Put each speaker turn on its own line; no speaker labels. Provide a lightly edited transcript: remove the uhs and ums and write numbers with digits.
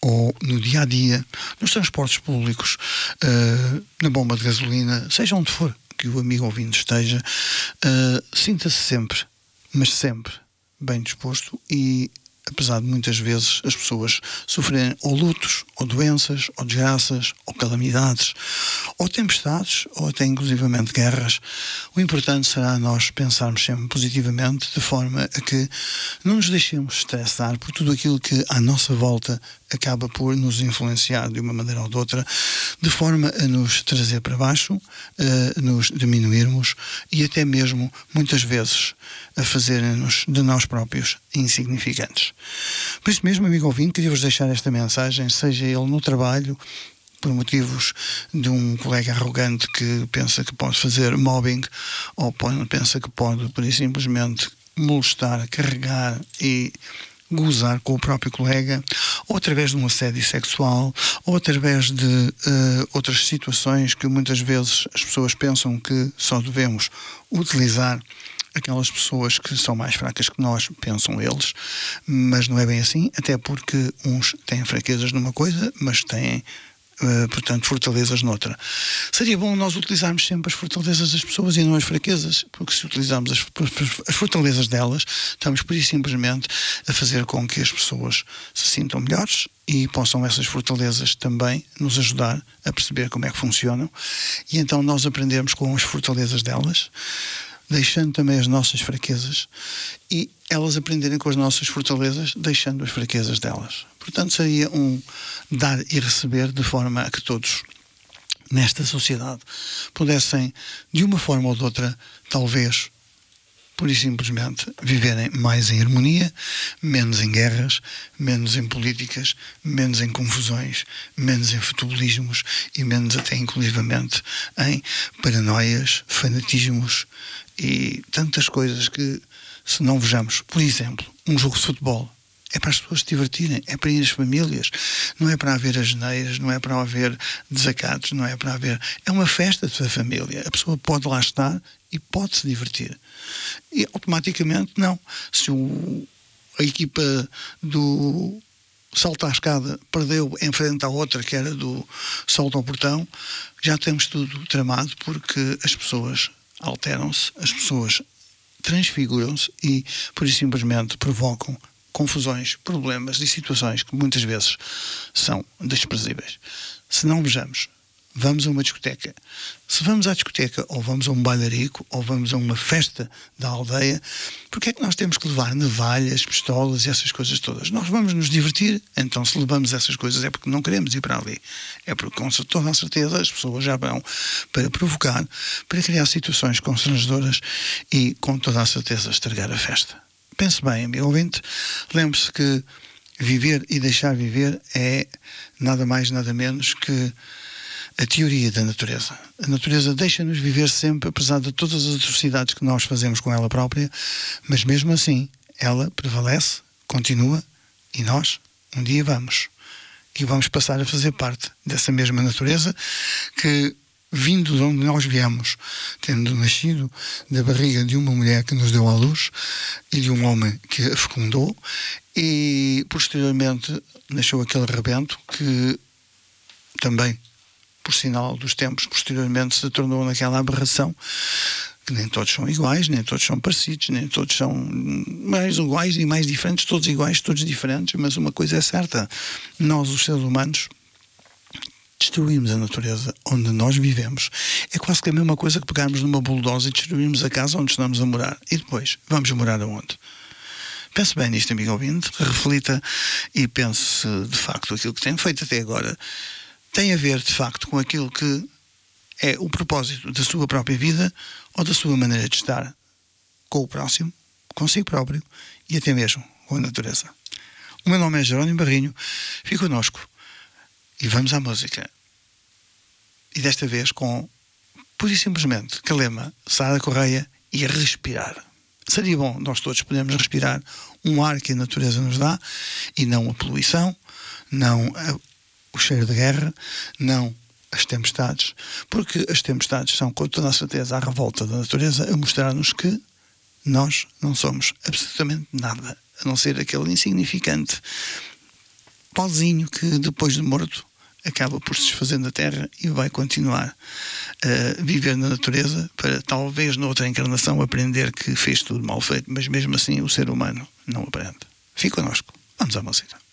ou no dia-a-dia, nos transportes públicos, na bomba de gasolina, seja onde for que o amigo ouvinte esteja, sinta-se sempre, mas sempre, bem disposto e, apesar de muitas vezes as pessoas sofrerem ou lutos, ou doenças, ou desgraças, ou calamidades, ou tempestades, ou até inclusivamente guerras, o importante será nós pensarmos sempre positivamente, de forma a que não nos deixemos estressar por tudo aquilo que à nossa volta acaba por nos influenciar de uma maneira ou de outra, de forma a nos trazer para baixo, a nos diminuirmos e até mesmo, muitas vezes, a fazerem-nos de nós próprios insignificantes. Por isso mesmo, amigo ouvinte, queria-vos deixar esta mensagem, seja ele no trabalho, por motivos de um colega arrogante que pensa que pode fazer mobbing, ou pensa que pode, por aí simplesmente, molestar, carregar e gozar com o próprio colega, ou através de um assédio sexual, ou através de outras situações que muitas vezes as pessoas pensam que só devemos utilizar aquelas pessoas que são mais fracas que nós, pensam eles, mas não é bem assim, até porque uns têm fraquezas numa coisa, mas têm portanto, fortalezas noutra. Seria bom nós utilizarmos sempre as fortalezas das pessoas e não as fraquezas, porque se utilizarmos as fortalezas delas, estamos por isso simplesmente a fazer com que as pessoas se sintam melhores e possam essas fortalezas também nos ajudar a perceber como é que funcionam, e então nós aprendemos com as fortalezas delas, deixando também as nossas fraquezas, e elas aprenderem com as nossas fortalezas, deixando as fraquezas delas. Portanto, seria um dar e receber, de forma a que todos nesta sociedade pudessem, de uma forma ou de outra, talvez, pura e simplesmente, viverem mais em harmonia, menos em guerras, menos em políticas, menos em confusões, menos em futebolismos e menos até inclusivamente em paranoias, fanatismos e tantas coisas que, se não vejamos, por exemplo, um jogo de futebol, é para as pessoas se divertirem, é para ir as famílias, não é para haver asneiras, não é para haver desacatos, não é para haver... É uma festa da família, a pessoa pode lá estar e pode se divertir. E automaticamente não. Se a equipa do salto à escada perdeu em frente à outra, que era do salto ao portão, já temos tudo tramado, porque as pessoas alteram-se, as pessoas transfiguram-se e, por isso simplesmente, provocam confusões, problemas e situações que muitas vezes são desprezíveis. Se não vejamos, vamos a uma discoteca. Se vamos à discoteca, ou vamos a um bailarico, ou vamos a uma festa da aldeia, porque é que nós temos que levar navalhas, pistolas e essas coisas todas? Nós vamos nos divertir, então se levamos essas coisas é porque não queremos ir para ali. É porque com toda a certeza as pessoas já vão para provocar, para criar situações constrangedoras e com toda a certeza estragar a festa. Pense bem, amigo ouvinte, lembre-se que viver e deixar viver é nada mais, nada menos que a teoria da natureza. A natureza deixa-nos viver sempre, apesar de todas as atrocidades que nós fazemos com ela própria, mas mesmo assim, ela prevalece, continua, e nós, um dia vamos. E vamos passar a fazer parte dessa mesma natureza que, vindo de onde nós viemos, tendo nascido da barriga de uma mulher que nos deu à luz e de um homem que a fecundou, e posteriormente nasceu aquele rebento que também, por sinal dos tempos, posteriormente se tornou naquela aberração, que nem todos são iguais, nem todos são parecidos, nem todos são mais iguais e mais diferentes, todos iguais, todos diferentes, mas uma coisa é certa: nós, os seres humanos, destruímos a natureza onde nós vivemos. É quase que a mesma coisa que pegarmos numa bulldozer e destruirmos a casa onde estamos a morar. E depois, vamos morar aonde? Pense bem nisto, amigo ouvinte, reflita e pense se, de facto, aquilo que tem feito até agora tem a ver, de facto, com aquilo que é o propósito da sua própria vida ou da sua maneira de estar com o próximo, consigo próprio e até mesmo com a natureza. O meu nome é Jerónimo Barrinho, fique connosco e vamos à música. E desta vez com, pura e simplesmente, Calema, Sara Correia e Respirar. Seria bom nós todos podermos respirar um ar que a natureza nos dá e não a poluição, não o cheiro de guerra, não as tempestades, porque as tempestades são, com toda a certeza, a revolta da natureza a mostrar-nos que nós não somos absolutamente nada, a não ser aquele insignificante pozinho que depois de morto acaba por se desfazer da terra e vai continuar a viver na natureza para talvez noutra encarnação aprender que fez tudo mal feito, mas mesmo assim o ser humano não aprende. Fique connosco. Vamos à música.